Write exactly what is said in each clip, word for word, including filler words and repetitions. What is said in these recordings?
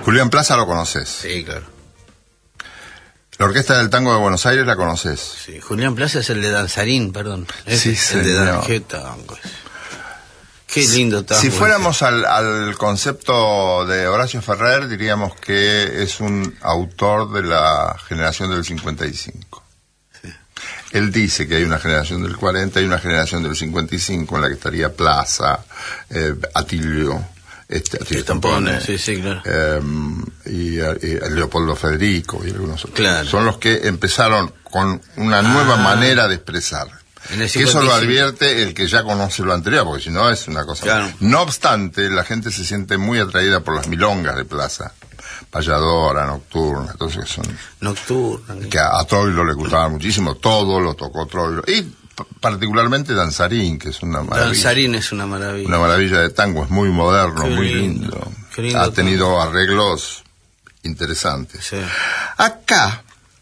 Julián Plaza lo conoces. Sí, claro. La Orquesta del Tango de Buenos Aires la conoces. Sí, Julián Plaza es el de Danzarín, perdón. Es Sí, el señor. de Dan... Qué tango. Qué lindo tango. Si fuéramos al, al concepto de Horacio Ferrer, diríamos que es un autor de la generación del cincuenta y cinco. Sí. Él dice que hay una generación del cuarenta y una generación del cincuenta y cinco en la que estaría Plaza, eh, Atilio, este, Atilio Tampone, sí, sí, claro. eh, y, y Leopoldo Federico y algunos otros. Claro. Son los que empezaron con una nueva ah. manera de expresar. Que eso lo advierte el que ya conoce lo anterior, porque si no es una cosa... Claro. No obstante, la gente se siente muy atraída por las milongas de Plaza. Payadora, Nocturna, entonces son... Nocturna. Que a, a Troilo le gustaba muchísimo, todo lo tocó Troilo. Y p- particularmente Danzarín, que es una maravilla. Danzarín es una maravilla. Una maravilla de tango, es muy moderno, Qué muy lindo. lindo. Qué lindo ha tango. tenido arreglos interesantes. Sí. Acá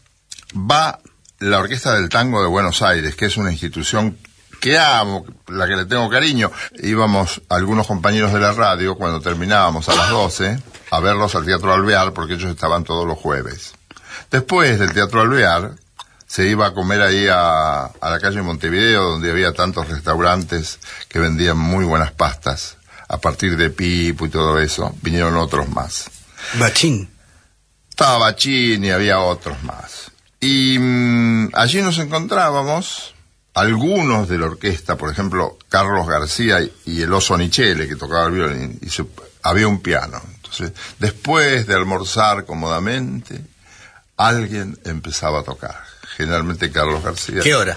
va la Orquesta del Tango de Buenos Aires, que es una institución que amo, la que le tengo cariño. Íbamos algunos compañeros de la radio, cuando terminábamos a las doce, a verlos al Teatro Alvear, porque ellos estaban todos los jueves. Después del Teatro Alvear, se iba a comer ahí a, a la calle Montevideo, donde había tantos restaurantes que vendían muy buenas pastas. A partir de Pipo y todo eso, vinieron otros más. Bachín. Estaba Bachín y había otros más. Y mmm, allí nos encontrábamos algunos de la orquesta, por ejemplo, Carlos García y, y el Oso Nichele, que tocaba el violín, y se, había un piano. Entonces, después de almorzar cómodamente, alguien empezaba a tocar. Generalmente Carlos García. ¿Qué hora?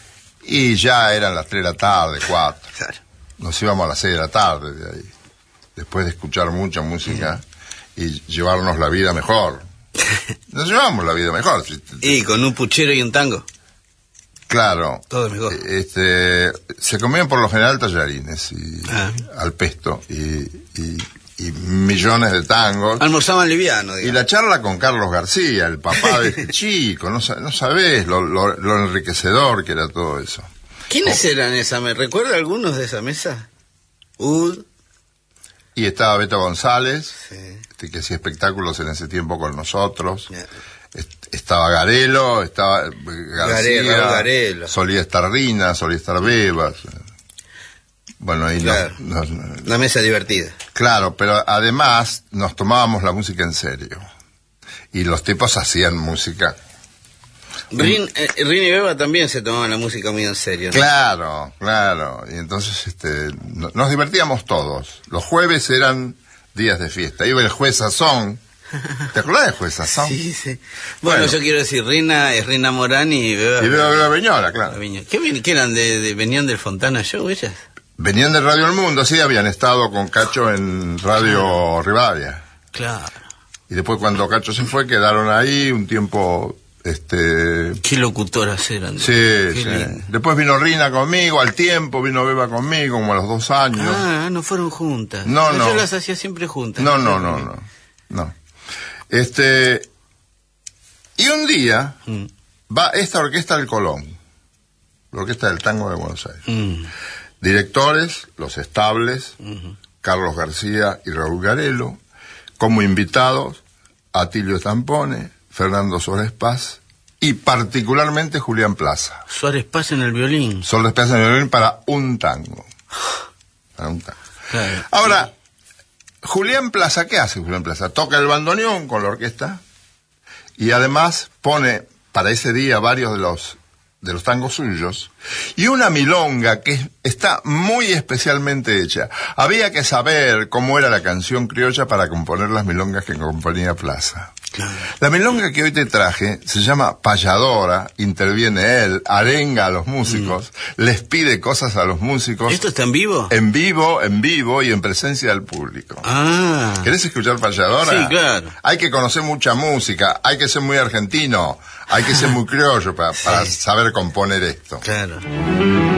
Y ya eran las tres de la tarde, cuatro. Claro. Nos íbamos a las seis de la tarde de ahí, después de escuchar mucha música mm. y llevarnos la vida mejor. Nos llevamos la vida mejor. Y con un puchero y un tango. Claro. Todo mejor. Este, se comían por lo general tallarines y ah. al pesto y, y, y millones de tangos. Almorzaban liviano, digamos. Y la charla con Carlos García, el papá de este chico, no, no sabés lo, lo, lo enriquecedor que era todo eso. ¿Quiénes oh. eran esa mesa? ¿Recuerda algunos de esa mesa? Ud. Y estaba Beto González, sí. este, que hacía espectáculos en ese tiempo con nosotros. Yeah. Estaba Garelo, estaba García, Garelo, Garelo. solía estar Rina, solía estar Bebas. Bueno, ahí claro. nos, nos, una mesa divertida. Claro, pero además nos tomábamos la música en serio. Y los tipos hacían música. Rin, eh, Rin y Beba también se tomaban la música muy en serio, ¿no? Claro, claro. Y entonces este, no, nos divertíamos todos. Los jueves eran días de fiesta. Iba el juez Sazón. ¿Te acordás del juez Sazón? Sí, sí. Bueno, bueno, yo quiero decir, Rina es Rina Morán y Beba. Y Beba Beba Beñola, claro. ¿Qué, ¿Qué eran? De, de, ¿Venían del Fontana Show ellas? Venían de Radio El Mundo, sí, habían estado con Cacho en Radio Rivadavia. Claro. Y después cuando Cacho se fue, quedaron ahí un tiempo... Este... Qué locutoras eran. Sí, sí. Después vino Rina conmigo, al tiempo vino Beba conmigo, como a los dos años. Ah, no fueron juntas. No, no. Yo las hacía siempre juntas. No, no, no, no. no. Este... Y un día mm. va esta orquesta del Colón, la Orquesta del Tango de Buenos Aires. Mm. Directores, los estables, mm-hmm. Carlos García y Raúl Garelo, como invitados, Atilio Tampone, Fernando Suárez Paz y particularmente Julián Plaza. Suárez Paz en el violín. Suárez Paz en el violín para un tango. Para un tango. Claro. Ahora, Julián Plaza, ¿qué hace Julián Plaza? Toca el bandoneón con la orquesta y además pone para ese día varios de los de los tangos suyos y una milonga que está muy especialmente hecha. Había que saber cómo era la canción criolla para componer las milongas que componía Plaza. Claro. La milonga que hoy te traje se llama Payadora, interviene él, arenga a los músicos, mm. les pide cosas a los músicos. ¿Esto está en vivo? En vivo, en vivo y en presencia del público. Ah. ¿Querés escuchar Payadora? Sí, claro. Hay que conocer mucha música, hay que ser muy argentino, hay que ser muy criollo para, para sí. saber componer esto. Claro.